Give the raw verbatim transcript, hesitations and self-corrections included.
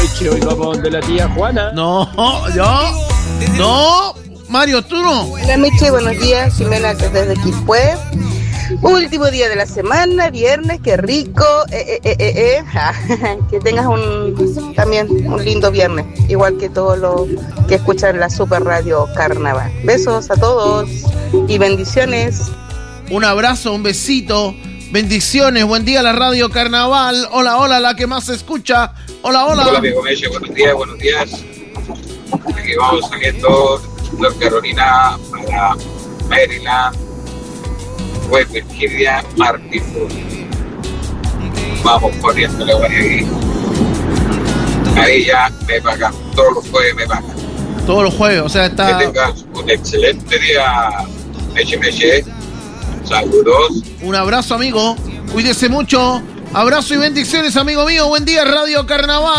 Meche, hoy vamos donde la tía Juana. No, yo. No, Mario, tú no. Hola Meche, buenos días. Jimena desde Quilpué. Último día de la semana, viernes, qué rico. Eh, eh, eh, eh. Que tengas un también un lindo viernes, igual que todos los que escuchan la Super Radio Carnaval. Besos a todos y bendiciones. Un abrazo, un besito. Bendiciones, buen día a la Radio Carnaval. Hola, hola, la que más se escucha. Hola, hola. Hola, amigo Meche, buenos días, buenos días. Aquí vamos saliendo North Carolina para Maryland, West Virginia, Martinsburg. Vamos corriendo la ahí. Ahí ya me pagan, todos los jueves me pagan. Todos los jueves, o sea, está... Que tengas un excelente día, Meche Meche. Saludos. Un abrazo, amigo. Cuídese mucho. Abrazo y bendiciones, amigo mío. Buen día, Radio Carnaval.